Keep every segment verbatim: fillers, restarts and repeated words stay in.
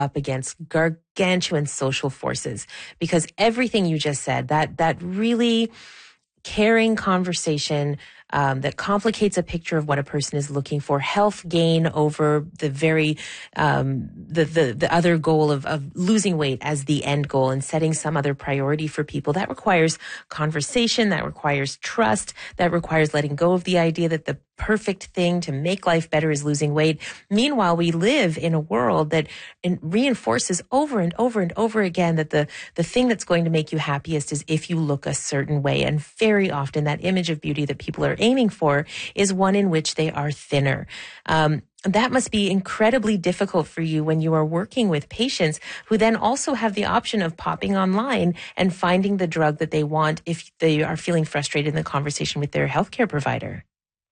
up against gargantuan social forces, because everything you just said, that that really caring conversation um, that complicates a picture of what a person is looking for, health gain over the very um, the, the the other goal of, of losing weight as the end goal and setting some other priority for people. That requires conversation, that requires trust, that requires letting go of the idea that the perfect thing to make life better is losing weight. Meanwhile, we live in a world that reinforces over and over and over again that the, the thing that's going to make you happiest is if you look a certain way. And very often that image of beauty that people are aiming for is one in which they are thinner. Um, that must be incredibly difficult for you when you are working with patients who then also have the option of popping online and finding the drug that they want if they are feeling frustrated in the conversation with their healthcare provider.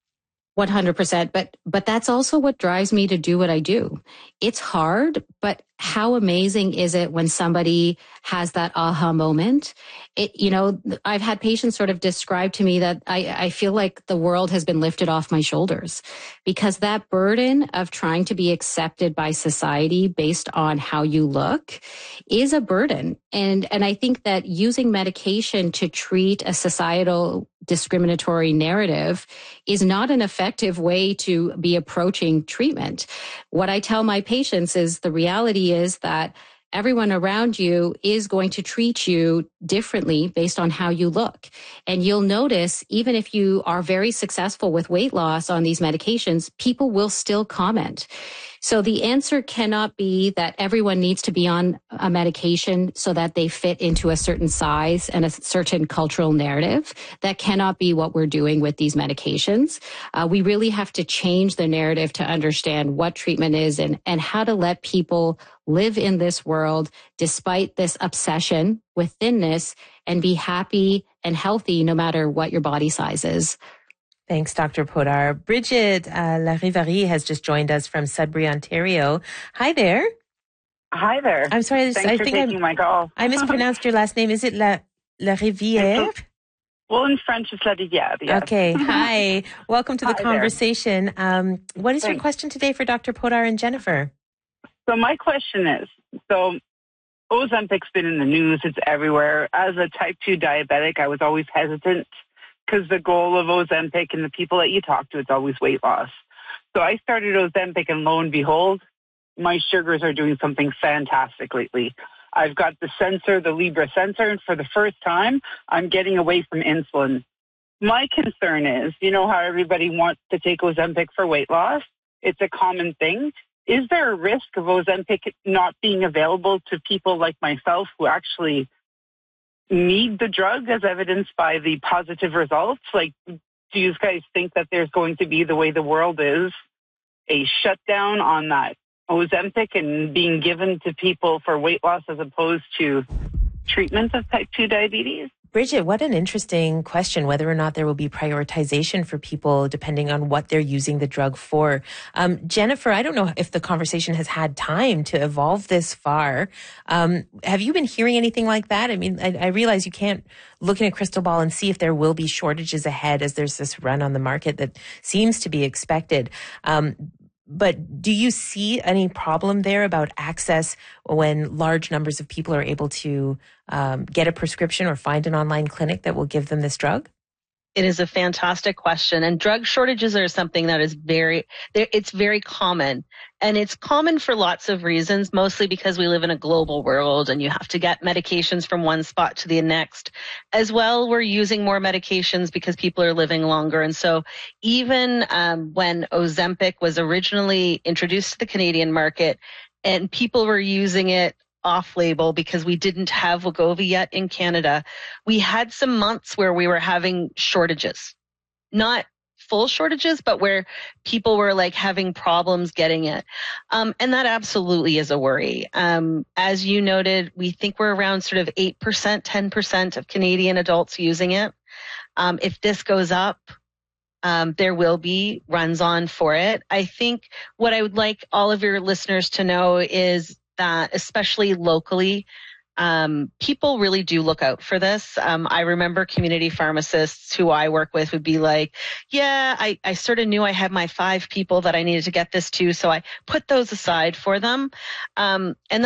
one hundred percent. But, but that's also what drives me to do what I do. It's hard, but how amazing is it when somebody has that aha moment? It, you know, I've had patients sort of describe to me that I, I feel like the world has been lifted off my shoulders, because that burden of trying to be accepted by society based on how you look is a burden. And, and I think that using medication to treat a societal discriminatory narrative is not an effective way to be approaching treatment. What I tell my patients is the reality is that everyone around you is going to treat you differently based on how you look. And you'll notice, even if you are very successful with weight loss on these medications, people will still comment. So the answer cannot be that everyone needs to be on a medication so that they fit into a certain size and a certain cultural narrative. That cannot be what we're doing with these medications. Uh, we really have to change the narrative to understand what treatment is and, and how to let people live in this world despite this obsession with thinness and be happy and healthy no matter what your body size is. Thanks, Doctor Poddar. Bridget uh, Larivari has just joined us from Sudbury, Ontario. Hi there. Hi there. I'm sorry. Thanks I for think taking I'm, my call. I mispronounced your last name. Is it La, La Rivière? Well, in French, it's La Rivière, yes. Okay. Hi. Welcome to the Hi conversation. Um, what is Thanks. your question today for Doctor Poddar and Jennifer? So my question is, so Ozempic's been in the news. It's everywhere. As a type two diabetic, I was always hesitant because the goal of Ozempic and the people that you talk to, it's always weight loss. So I started Ozempic, and lo and behold, my sugars are doing something fantastic lately. I've got the sensor, the Libre sensor, and for the first time, I'm getting away from insulin. My concern is, you know how everybody wants to take Ozempic for weight loss? It's a common thing. Is there a risk of Ozempic not being available to people like myself who actually need the drug, as evidenced by the positive results? Like, do you guys think that there's going to be, the way the world is, a shutdown on that Ozempic and being given to people for weight loss as opposed to treatment of type two diabetes? Bridget, what an interesting question, whether or not there will be prioritization for people depending on what they're using the drug for. Um, Jennifer, I don't know if the conversation has had time to evolve this far. Um, have you been hearing anything like that? I mean, I, I realize you can't look in a crystal ball and see if there will be shortages ahead as there's this run on the market that seems to be expected. Um, But do you see any problem there about access when large numbers of people are able to um, get a prescription or find an online clinic that will give them this drug? It is a fantastic question. And drug shortages are something that is very, it's very common. And it's common for lots of reasons, mostly because we live in a global world and you have to get medications from one spot to the next. As well, we're using more medications because people are living longer. And so even um, when Ozempic was originally introduced to the Canadian market and people were using it off-label because we didn't have Wegovy yet in Canada, we had some months where we were having shortages. Not full shortages, but where people were like having problems getting it. Um, and that absolutely is a worry. Um, as you noted, we think we're around sort of eight percent, ten percent of Canadian adults using it. Um, if this goes up, Um, there will be runs on for it. I think what I would like all of your listeners to know is that, especially locally, um, people really do look out for this. Um, I remember community pharmacists who I work with would be like, yeah, I, I sort of knew I had my five people that I needed to get this to, so I put those aside for them. Um, and